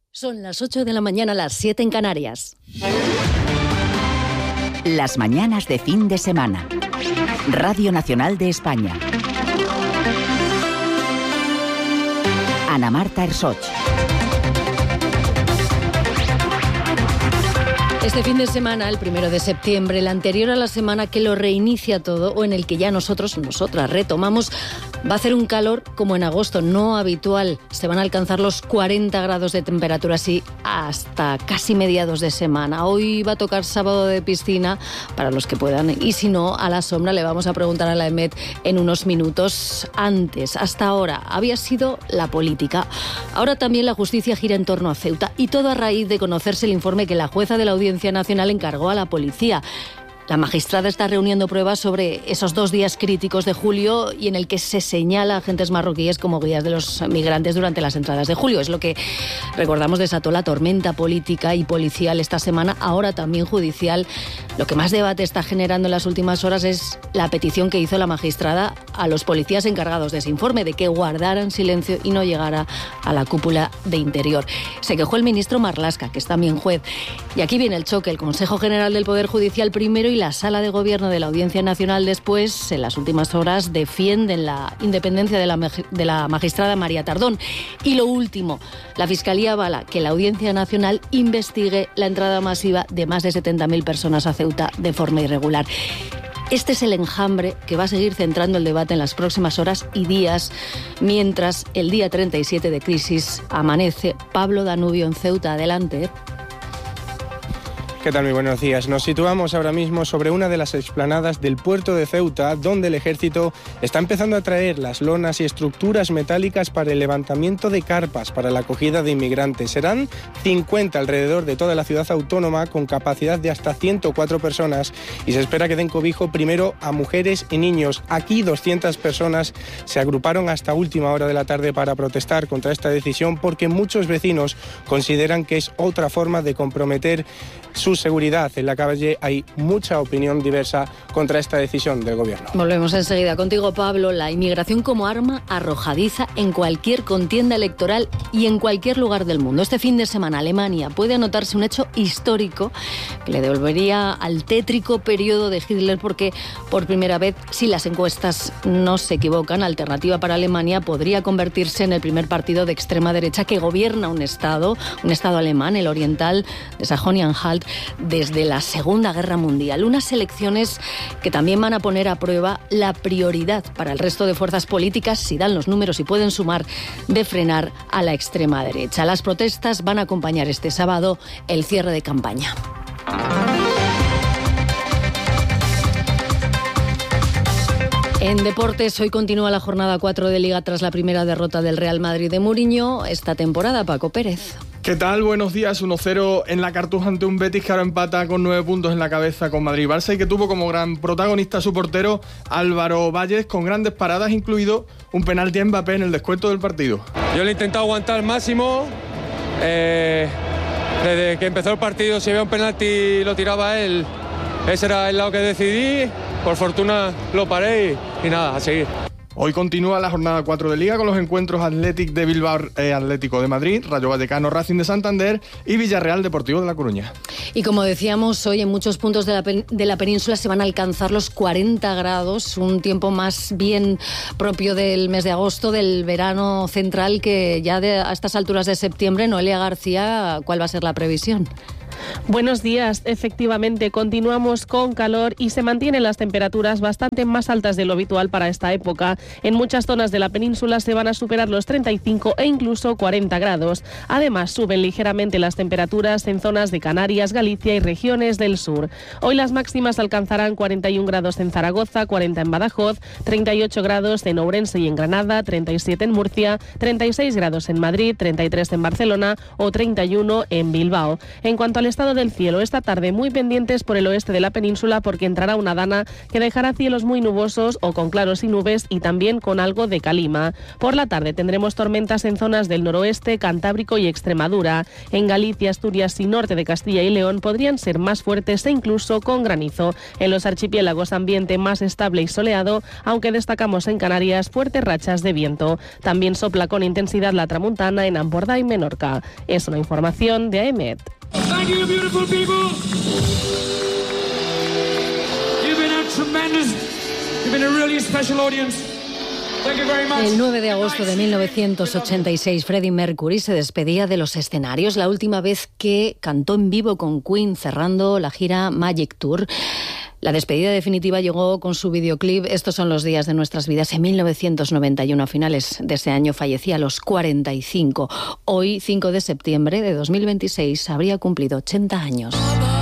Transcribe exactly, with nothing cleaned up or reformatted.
Son las ocho de la mañana, las siete en Canarias. Las mañanas de fin de semana. Radio Nacional de España. Ana Marta Ersoch. Este fin de semana, el primero de septiembre, el anterior a la semana que lo reinicia todo, o en el que ya nosotros, nosotras retomamos, va a hacer un calor como en agosto, no habitual. Se van a alcanzar los cuarenta grados de temperatura así hasta casi mediados de semana. Hoy va a tocar sábado de piscina para los que puedan, y si no, a la sombra. Le vamos a preguntar a la E M E T en unos minutos. Antes, hasta ahora, había sido la política. Ahora también la justicia gira en torno a Ceuta, y todo a raíz de conocerse el informe que la jueza de la Audiencia Nacional encargó a la policía. La magistrada está reuniendo pruebas sobre esos dos días críticos de julio y en el que se señala a agentes marroquíes como guías de los migrantes durante las entradas de julio. Es lo que, recordamos, desató la tormenta política y policial esta semana, ahora también judicial. Lo que más debate está generando en las últimas horas es la petición que hizo la magistrada a los policías encargados de ese informe, de que guardaran silencio y no llegara a la cúpula de Interior. Se quejó el ministro Marlaska, que es también juez. Y aquí viene el choque. El Consejo General del Poder Judicial primero y la Sala de Gobierno de la Audiencia Nacional después, en las últimas horas, defienden la independencia de la, de la magistrada María Tardón. Y lo último, la Fiscalía avala que la Audiencia Nacional investigue la entrada masiva de más de setenta mil personas a Ceuta de forma irregular. Este es el enjambre que va a seguir centrando el debate en las próximas horas y días, mientras el día treinta y siete de crisis amanece. Pablo Danubio en Ceuta, adelante. ¿Qué tal? Muy buenos días. Nos situamos ahora mismo sobre una de las explanadas del puerto de Ceuta, donde el ejército está empezando a traer las lonas y estructuras metálicas para el levantamiento de carpas para la acogida de inmigrantes. Serán cincuenta alrededor de toda la ciudad autónoma, con capacidad de hasta ciento cuatro personas, y se espera que den cobijo primero a mujeres y niños. Aquí doscientas personas se agruparon hasta última hora de la tarde para protestar contra esta decisión, porque muchos vecinos consideran que es otra forma de comprometer su seguridad. En la calle hay mucha opinión diversa contra esta decisión del gobierno. Volvemos enseguida contigo, Pablo. La inmigración como arma arrojadiza en cualquier contienda electoral y en cualquier lugar del mundo. Este fin de semana, Alemania puede anotarse un hecho histórico que le devolvería al tétrico periodo de Hitler, porque por primera vez, si las encuestas no se equivocan, Alternativa para Alemania podría convertirse en el primer partido de extrema derecha que gobierna un estado, un estado alemán, el oriental de Sajonia-Anhalt, desde la Segunda Guerra Mundial. Unas elecciones que también van a poner a prueba la prioridad para el resto de fuerzas políticas, si dan los números y pueden sumar, de frenar a la extrema derecha. Las protestas van a acompañar este sábado el cierre de campaña. En deportes, hoy continúa la jornada cuatro de Liga tras la primera derrota del Real Madrid de Mourinho esta temporada. Paco Pérez. ¿Qué tal? Buenos días. uno cero en la Cartuja ante un Betis que ahora empata con nueve puntos en la cabeza con Madrid y Barça, y que tuvo como gran protagonista su portero Álvaro Valles, con grandes paradas, incluido un penalti a Mbappé en el descuento del partido. Yo le he intentado aguantar al máximo. Eh, desde que empezó el partido, si había un penalti lo tiraba él. Ese era el lado que decidí. Por fortuna lo paré y, y nada, a seguir. Hoy continúa la jornada cuatro de Liga con los encuentros Athletic de Bilbao, eh, Atlético de Madrid, Rayo Vallecano, Racing de Santander y Villarreal Deportivo de La Coruña. Y como decíamos, hoy en muchos puntos de la, de la península se van a alcanzar los cuarenta grados, un tiempo más bien propio del mes de agosto, del verano central, que ya de, a estas alturas de septiembre. Noelia García, ¿cuál va a ser la previsión? Buenos días. Efectivamente, continuamos con calor y se mantienen las temperaturas bastante más altas de lo habitual para esta época. En muchas zonas de la península se van a superar los treinta y cinco e incluso cuarenta grados. Además, suben ligeramente las temperaturas en zonas de Canarias, Galicia y regiones del sur. Hoy las máximas alcanzarán cuarenta y un grados en Zaragoza, cuarenta en Badajoz, treinta y ocho grados en Ourense y en Granada, treinta y siete en Murcia, treinta y seis grados en Madrid, treinta y tres en Barcelona o treinta y uno en Bilbao. En cuanto al estado estado del cielo. Esta tarde muy pendientes por el oeste de la península porque entrará una dana que dejará cielos muy nubosos o con claros y nubes y también con algo de calima. Por la tarde tendremos tormentas en zonas del noroeste, Cantábrico y Extremadura. En Galicia, Asturias y norte de Castilla y León podrían ser más fuertes e incluso con granizo. En los archipiélagos ambiente más estable y soleado, aunque destacamos en Canarias fuertes rachas de viento. También sopla con intensidad la tramuntana en Ampordá y Menorca. Es una información de A E M E T. Thank you, beautiful people. You've been a tremendous, you've been a really special audience. Thank you very much. El nueve de agosto de mil novecientos ochenta y seis, Freddie Mercury se despedía de los escenarios, la última vez que cantó en vivo con Queen, cerrando la gira Magic Tour. La despedida definitiva llegó con su videoclip Estos son los días de nuestras vidas en mil novecientos noventa y uno. A finales de ese año fallecía a los cuarenta y cinco. Hoy, cinco de septiembre de dos mil veintiséis, habría cumplido ochenta años.